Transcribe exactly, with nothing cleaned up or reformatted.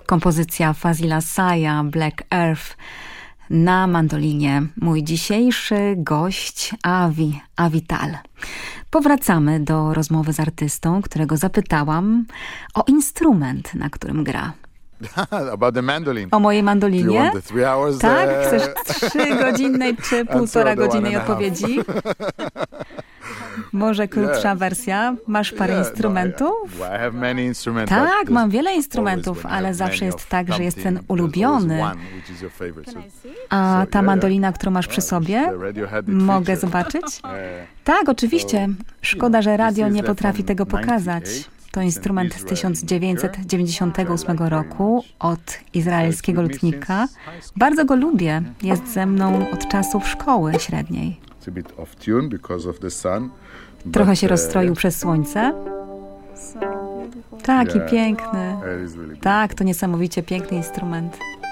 Kompozycja Fazila Saya, Black Earth, na mandolinie mój dzisiejszy gość Avi Avital. Powracamy do rozmowy z artystą, którego zapytałam o instrument, na którym gra. About the mandolin. O mojej mandolinie? Hours, tak? uh... Chcesz trzygodzinnej czy półtora godzinnej odpowiedzi? Może krótsza yeah. wersja? Masz parę yeah, instrumentów? No, I have many instruments, tak, mam wiele instrumentów, ale zawsze jest tak, że jest ten ulubiony. A ta mandolina, którą masz przy sobie? Mogę zobaczyć? Tak, oczywiście. Szkoda, że radio nie potrafi tego pokazać. To instrument z tysiąc dziewięćset dziewięćdziesiątego ósmego roku od izraelskiego lutnika. Bardzo go lubię. Jest ze mną od czasów szkoły średniej. Trochę się rozstroił przez słońce. Taki piękny. Tak, to niesamowicie piękny instrument.